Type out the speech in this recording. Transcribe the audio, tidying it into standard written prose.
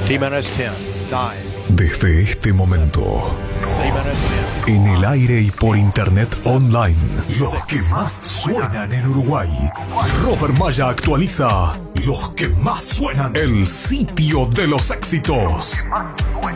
T-minus 10, 9. Desde este momento, T-minus 10. en el aire y por internet online, los que más suenan en Uruguay. Robert Maya actualiza los que más suenan. El sitio de los éxitos.